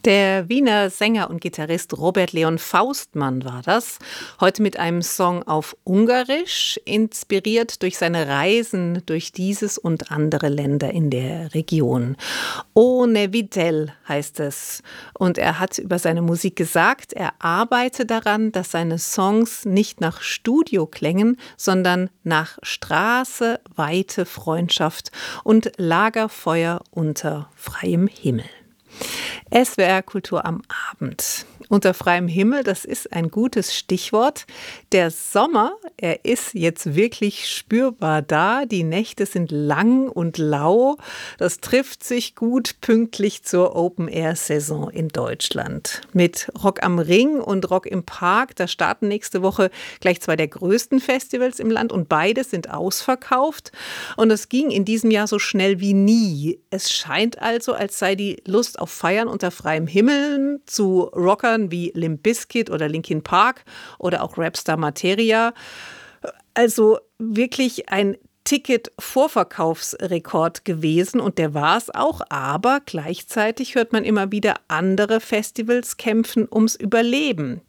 Der Wiener Sänger und Gitarrist Robert Leon Faustmann war das. Heute mit einem Song auf Ungarisch, inspiriert durch seine Reisen durch dieses und andere Länder in der Region. O Nevidel heißt es. Und er hat über seine Musik gesagt, er arbeite daran, dass seine Songs nicht nach Studioklängen, sondern nach Straße, Weite, Freundschaft und Lagerfeuer unter freiem Himmel. SWR Kultur am Abend. Unter freiem Himmel, das ist ein gutes Stichwort. Der Sommer, er ist jetzt wirklich spürbar da. Die Nächte sind lang und lau. Das trifft sich gut pünktlich zur Open-Air-Saison in Deutschland. Mit Rock am Ring und Rock im Park, da starten nächste Woche gleich zwei der größten Festivals im Land und beide sind ausverkauft. Und es ging in diesem Jahr so schnell wie nie. Es scheint also, als sei die Lust auf Feiern unter freiem Himmel zu Rockern wie Limp Bizkit oder Linkin Park oder auch Rapstar Materia. Also wirklich ein Ticket-Vorverkaufsrekord gewesen und der war es auch. Aber gleichzeitig hört man immer wieder, andere Festivals kämpfen ums Überleben.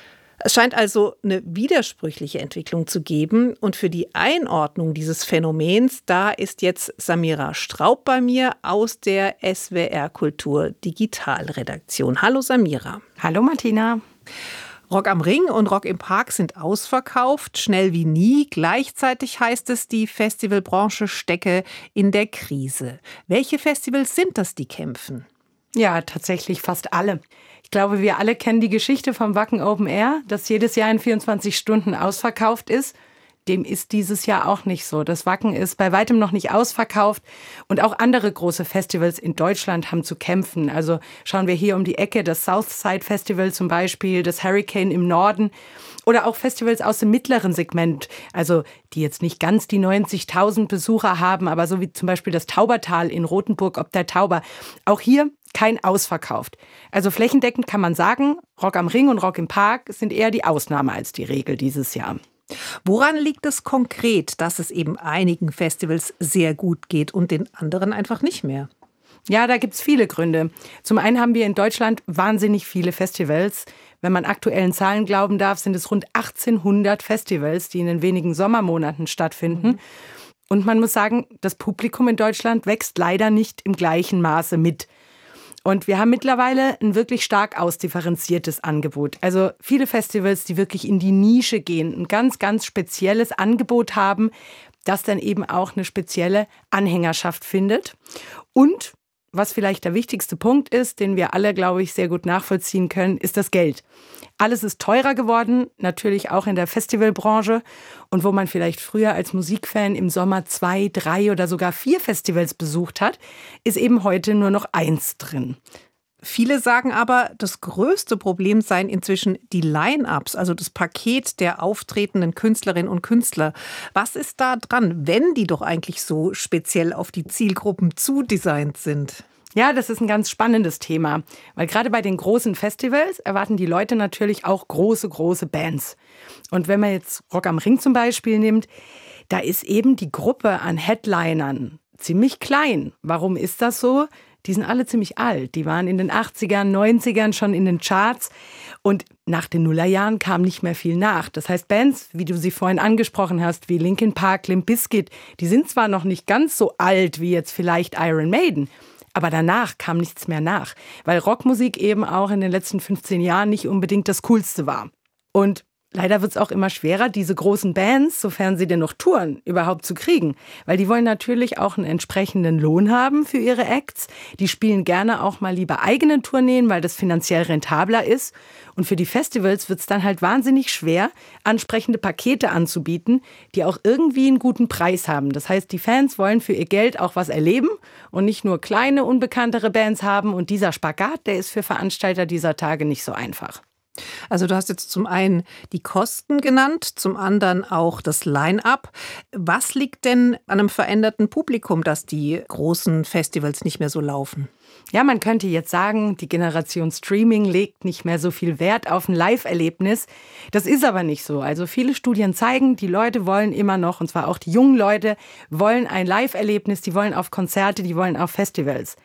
Es scheint also eine widersprüchliche Entwicklung zu geben. Und für die Einordnung dieses Phänomens, da ist jetzt Samira Straub bei mir aus der SWR Kultur Digitalredaktion. Hallo Samira. Hallo Martina. Rock am Ring und Rock im Park sind ausverkauft, schnell wie nie. Gleichzeitig heißt es, die Festivalbranche stecke in der Krise. Welche Festivals sind das, die kämpfen? Ja, tatsächlich fast alle. Ich glaube, wir alle kennen die Geschichte vom Wacken Open Air, das jedes Jahr in 24 Stunden ausverkauft ist. Dem ist dieses Jahr auch nicht so. Das Wacken ist bei weitem noch nicht ausverkauft und auch andere große Festivals in Deutschland haben zu kämpfen. Also schauen wir hier um die Ecke, das Southside Festival zum Beispiel, das Hurricane im Norden oder auch Festivals aus dem mittleren Segment, also die jetzt nicht ganz die 90.000 Besucher haben, aber so wie zum Beispiel das Taubertal in Rothenburg ob der Tauber. Auch hier kein ausverkauft. Also flächendeckend kann man sagen, Rock am Ring und Rock im Park sind eher die Ausnahme als die Regel dieses Jahr. Woran liegt es konkret, dass es eben einigen Festivals sehr gut geht und den anderen einfach nicht mehr? Ja, da gibt's viele Gründe. Zum einen haben wir in Deutschland wahnsinnig viele Festivals. Wenn man aktuellen Zahlen glauben darf, sind es rund 1800 Festivals, die in den wenigen Sommermonaten stattfinden. Und man muss sagen, das Publikum in Deutschland wächst leider nicht im gleichen Maße mit. Und wir haben mittlerweile ein wirklich stark ausdifferenziertes Angebot. Also viele Festivals, die wirklich in die Nische gehen, ein ganz, ganz spezielles Angebot haben, das dann eben auch eine spezielle Anhängerschaft findet. Und was vielleicht der wichtigste Punkt ist, den wir alle, glaube ich, sehr gut nachvollziehen können, ist das Geld. Alles ist teurer geworden, natürlich auch in der Festivalbranche. Und wo man vielleicht früher als Musikfan im Sommer 2, 3 oder sogar 4 Festivals besucht hat, ist eben heute nur noch 1 drin. Viele sagen aber, das größte Problem seien inzwischen die Line-Ups, also das Paket der auftretenden Künstlerinnen und Künstler. Was ist da dran, wenn die doch eigentlich so speziell auf die Zielgruppen zudesignt sind? Ja, das ist ein ganz spannendes Thema, weil gerade bei den großen Festivals erwarten die Leute natürlich auch große, große Bands. Und wenn man jetzt Rock am Ring zum Beispiel nimmt, da ist eben die Gruppe an Headlinern ziemlich klein. Warum ist das so? Die sind alle ziemlich alt. Die waren in den 80ern, 90ern schon in den Charts. Und nach den Nullerjahren kam nicht mehr viel nach. Das heißt, Bands, wie du sie vorhin angesprochen hast, wie Linkin Park, Limp Bizkit, die sind zwar noch nicht ganz so alt wie jetzt vielleicht Iron Maiden, aber danach kam nichts mehr nach. Weil Rockmusik eben auch in den letzten 15 Jahren nicht unbedingt das Coolste war. Und leider wird es auch immer schwerer, diese großen Bands, sofern sie denn noch touren, überhaupt zu kriegen. Weil die wollen natürlich auch einen entsprechenden Lohn haben für ihre Acts. Die spielen gerne auch mal lieber eigene Tourneen, weil das finanziell rentabler ist. Und für die Festivals wird es dann halt wahnsinnig schwer, ansprechende Pakete anzubieten, die auch irgendwie einen guten Preis haben. Das heißt, die Fans wollen für ihr Geld auch was erleben und nicht nur kleine, unbekanntere Bands haben. Und dieser Spagat, der ist für Veranstalter dieser Tage nicht so einfach. Also du hast jetzt zum einen die Kosten genannt, zum anderen auch das Line-up. Was liegt denn an einem veränderten Publikum, dass die großen Festivals nicht mehr so laufen? Ja, man könnte jetzt sagen, die Generation Streaming legt nicht mehr so viel Wert auf ein Live-Erlebnis. Das ist aber nicht so. Also viele Studien zeigen, die Leute wollen immer noch, und zwar auch die jungen Leute, wollen ein Live-Erlebnis, die wollen auf Konzerte, die wollen auf Festivals.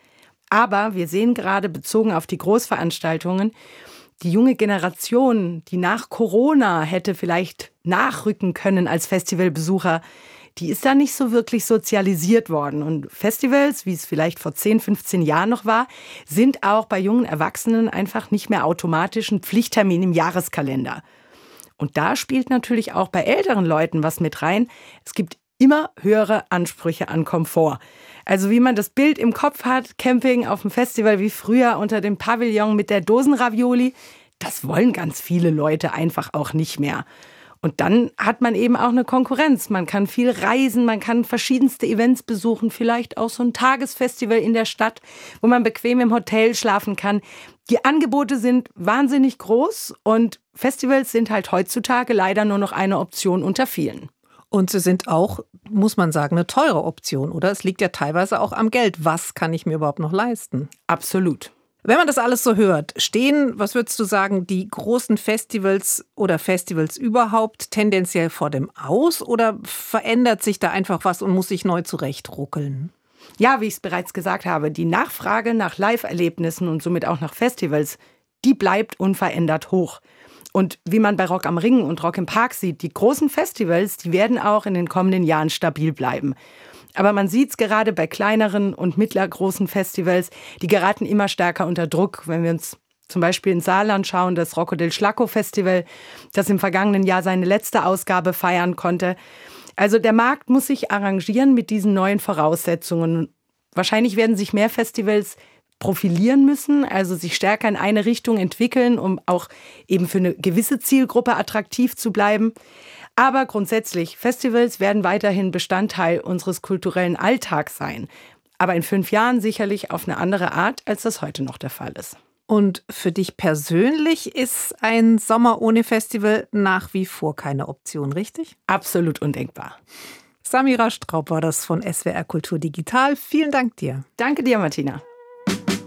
Aber wir sehen gerade, bezogen auf die Großveranstaltungen, die junge Generation, die nach Corona hätte vielleicht nachrücken können als Festivalbesucher, die ist da nicht so wirklich sozialisiert worden. Und Festivals, wie es vielleicht vor 10, 15 Jahren noch war, sind auch bei jungen Erwachsenen einfach nicht mehr automatisch ein Pflichttermin im Jahreskalender. Und da spielt natürlich auch bei älteren Leuten was mit rein. Es gibt immer höhere Ansprüche an Komfort. Also wie man das Bild im Kopf hat, Camping auf dem Festival wie früher unter dem Pavillon mit der Dosenravioli, das wollen ganz viele Leute einfach auch nicht mehr. Und dann hat man eben auch eine Konkurrenz. Man kann viel reisen, man kann verschiedenste Events besuchen, vielleicht auch so ein Tagesfestival in der Stadt, wo man bequem im Hotel schlafen kann. Die Angebote sind wahnsinnig groß und Festivals sind halt heutzutage leider nur noch eine Option unter vielen. Und sie sind auch, muss man sagen, eine teure Option, oder? Es liegt ja teilweise auch am Geld. Was kann ich mir überhaupt noch leisten? Absolut. Wenn man das alles so hört, stehen, was würdest du sagen, die großen Festivals oder Festivals überhaupt tendenziell vor dem Aus oder verändert sich da einfach was und muss sich neu zurechtruckeln? Ja, wie ich es bereits gesagt habe, die Nachfrage nach Live-Erlebnissen und somit auch nach Festivals, die bleibt unverändert hoch. Und wie man bei Rock am Ring und Rock im Park sieht, die großen Festivals, die werden auch in den kommenden Jahren stabil bleiben. Aber man sieht es gerade bei kleineren und mittlergroßen Festivals, die geraten immer stärker unter Druck. Wenn wir uns zum Beispiel ins Saarland schauen, das Rocco del Schlacco Festival, das im vergangenen Jahr seine letzte Ausgabe feiern konnte. Also der Markt muss sich arrangieren mit diesen neuen Voraussetzungen. Wahrscheinlich werden sich mehr Festivals profilieren müssen, also sich stärker in eine Richtung entwickeln, um auch eben für eine gewisse Zielgruppe attraktiv zu bleiben. Aber grundsätzlich, Festivals werden weiterhin Bestandteil unseres kulturellen Alltags sein. Aber in 5 Jahren sicherlich auf eine andere Art, als das heute noch der Fall ist. Und für dich persönlich ist ein Sommer ohne Festival nach wie vor keine Option, richtig? Absolut undenkbar. Samira Straub war das von SWR Kultur Digital. Vielen Dank dir. Danke dir, Martina.